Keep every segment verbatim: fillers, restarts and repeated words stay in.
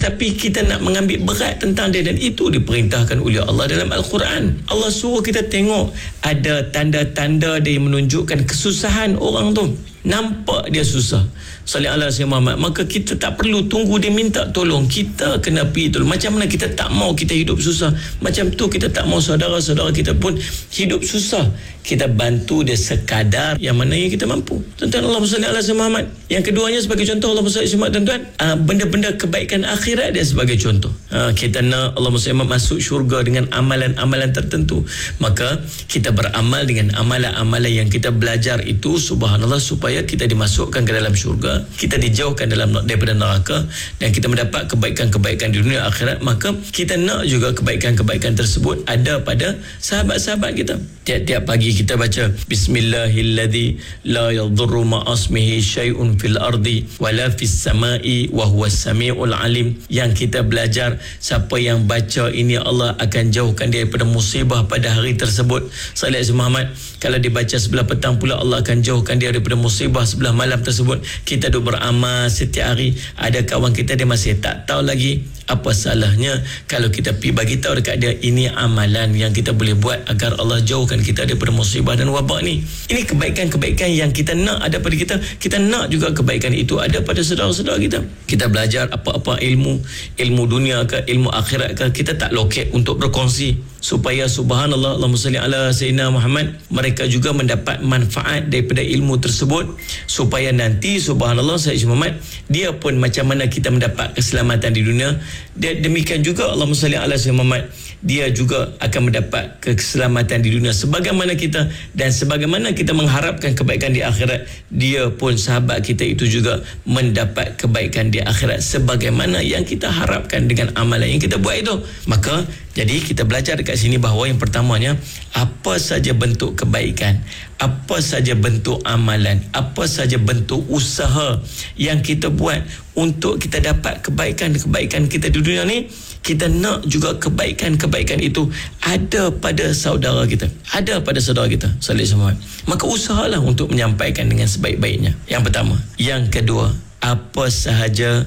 tapi kita nak mengambil berat tentang dia, dan itu diperintahkan oleh Allah dalam Al-Quran. Allah suruh kita tengok ada tanda-tanda dia yang menunjukkan kesusahan orang tu. Nampak dia susah, salih ala sayyidina Muhammad, maka kita tak perlu tunggu dia minta tolong, kita kena pergi tolong. Macam mana kita tak mau kita hidup susah, macam tu kita tak mau saudara-saudara kita pun hidup susah, kita bantu dia sekadar yang mana yang kita mampu. Tuan-tuan, Allahumma salli ala sayyidina Muhammad. Yang keduanya sebagai contoh, Allahumma salli ala tuan-tuan, uh, benda-benda kebaikan akhirat dia sebagai contoh. Uh, kita nak Allahumma salli ala masuk syurga dengan amalan-amalan tertentu, maka kita beramal dengan amalan-amalan yang kita belajar itu, subhanallah, supaya kita dimasukkan ke dalam syurga, kita dijauhkan dalam daripada neraka, dan kita mendapat kebaikan-kebaikan di dunia akhirat. Maka kita nak juga kebaikan-kebaikan tersebut ada pada sahabat-sahabat kita. Tiap-tiap pagi kita baca Bismillahilladzi la yadhurru ma'asmihi syai'un fil ardi wala fis sama'i wa huwas samiul alim. Yang kita belajar, siapa yang baca ini Allah akan jauhkan dia daripada musibah pada hari tersebut. Salih Muhammad, kalau dibaca sebelah petang pula Allah akan jauhkan dia daripada musibah sebelah malam tersebut. Kita duk beramal setiap hari, ada kawan kita dia masih tak tahu lagi, apa salahnya kalau kita pergi bagi tahu dekat dia, ini amalan yang kita boleh buat agar Allah jauhkan kita daripada musibah dan wabak ni. Ini kebaikan-kebaikan yang kita nak ada pada kita. Kita nak juga kebaikan itu ada pada saudara-saudara kita. Kita belajar apa-apa ilmu, ilmu dunia ke ilmu akhirat ke, kita tak loket untuk berkongsi, supaya subhanallah, Allahumma salli ala sayyidina Muhammad, mereka juga mendapat manfaat daripada ilmu tersebut, supaya nanti subhanallah Sayyidina Muhammad, dia pun macam mana kita mendapat keselamatan di dunia, dia demikian juga Allahumma salli ala sayyidina Muhammad, dia juga akan mendapat keselamatan di dunia sebagaimana kita, dan sebagaimana kita mengharapkan kebaikan di akhirat, dia pun sahabat kita itu juga mendapat kebaikan di akhirat sebagaimana yang kita harapkan dengan amalan yang kita buat itu. Maka jadi kita belajar dekat sini bahawa yang pertamanya, apa saja bentuk kebaikan, apa saja bentuk amalan, apa saja bentuk usaha yang kita buat untuk kita dapat kebaikan-kebaikan kita di dunia ni, kita nak juga kebaikan-kebaikan itu ada pada saudara kita, ada pada saudara kita. Salih semua. Maka usahalah untuk menyampaikan dengan sebaik-baiknya. Yang pertama. Yang kedua, apa sahaja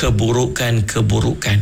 keburukan-keburukan,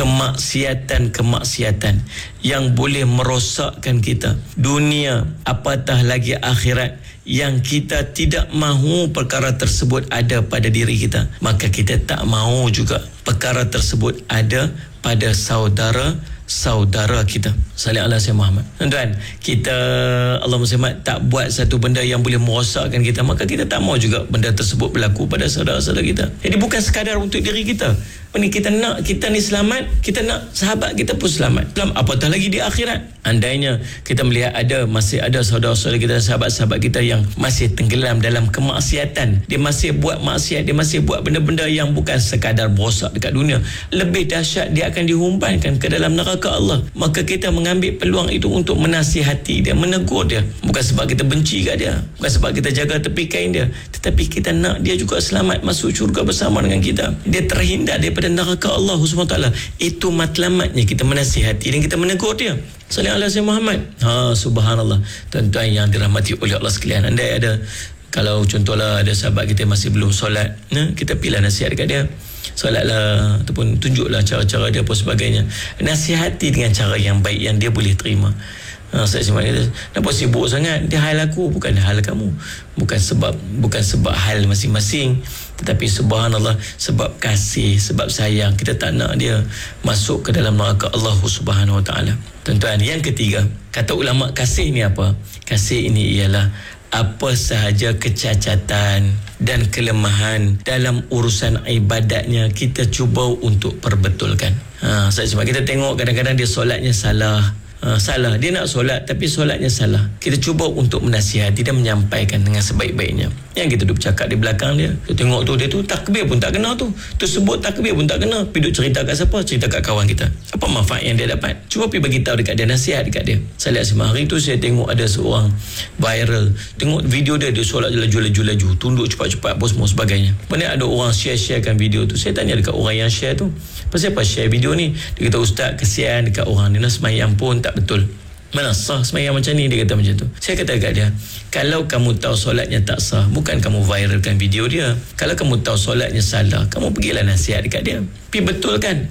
kemaksiatan-kemaksiatan yang boleh merosakkan kita dunia, apatah lagi akhirat, yang kita tidak mahu perkara tersebut ada pada diri kita, maka kita tak mahu juga perkara tersebut ada pada saudara-saudara kita. Salih ala sayyidina Muhammad. Tuan-tuan, kita Allahumma salli tak buat satu benda yang boleh merosakkan kita, maka kita tak mahu juga benda tersebut berlaku pada saudara-saudara kita. Jadi bukan sekadar untuk diri kita. Ini kita nak kita ni selamat, kita nak sahabat kita pun selamat. Apatah lagi di akhirat. Andainya kita melihat ada masih ada saudara-saudara kita, sahabat-sahabat kita yang masih tenggelam dalam kemaksiatan, dia masih buat maksiat, dia masih buat benda-benda yang bukan sekadar merosak dekat dunia, lebih dahsyat dia akan dihumbankan ke dalam neraka Allah. Maka kita mengambil peluang itu untuk menasihati dia, menegur dia, bukan sebab kita benci kat dia, bukan sebab kita jaga tepi kain dia, tetapi kita nak dia juga selamat masuk syurga bersama dengan kita, dia terhindar daripada dan neraka Allah subhanahu wa taala. Itu matlamatnya kita menasihati dan kita menegur dia. Sallallahu alaihi Muhammad. Ha, subhanallah. Tuan-tuan yang dirahmati oleh Allah sekalian, andai ada, kalau contohlah ada sahabat kita masih belum solat, ya, kita pilih nasihat dekat dia, solatlah, ataupun tunjuklah cara-cara dia apa sebagainya. Nasihati dengan cara yang baik yang dia boleh terima. Ha, saya cuma kata, kenapa sibuk sangat? Dia hal aku, bukan hal kamu. Bukan sebab bukan sebab hal masing-masing, tetapi subhanallah, sebab kasih, sebab sayang. Kita tak nak dia masuk ke dalam neraka Allah Subhanahu Wa Taala. Tuan-tuan, yang ketiga, kata ulama, kasih ni apa? Kasih ini ialah apa sahaja kecacatan dan kelemahan dalam urusan ibadatnya kita cuba untuk perbetulkan. Ha, saya sebab kita tengok kadang-kadang dia solatnya salah. Uh, salah, dia nak solat tapi solatnya salah. Kita cuba untuk menasihati dan menyampaikan dengan sebaik-baiknya. Yang kita duduk bercakap di belakang dia, kita tengok tu, dia tu takbir pun tak kena tu, tu sebut takbir pun tak kena, pergi duduk cerita kat siapa? Cerita kat kawan kita. Apa manfaat yang dia dapat? Cuba pergi bagi tahu dekat dia, nasihat dekat dia. Saya lihat semasa hari tu saya tengok ada seorang viral, tengok video dia, dia solat laju-laju-laju, tunduk cepat-cepat apa semua sebagainya. Kemudian ada orang share-sharekan video tu. Saya tanya dekat orang yang share tu, pasal apa share video ni? Dia kata, ustaz, kesian dekat orang ni, nak semayang pun tak betul. Mana sah semayang macam ni? Dia kata macam tu. Saya kata dekat dia, kalau kamu tahu solatnya tak sah, bukan kamu viralkan video dia. Kalau kamu tahu solatnya salah, kamu pergilah nasihat dekat dia, pergi betulkan.